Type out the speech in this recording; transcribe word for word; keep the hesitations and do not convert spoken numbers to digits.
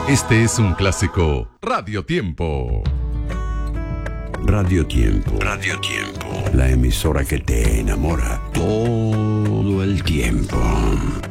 Este es un clásico Radio Tiempo. Radio Tiempo. Radio Tiempo. La emisora que te enamora todo el tiempo.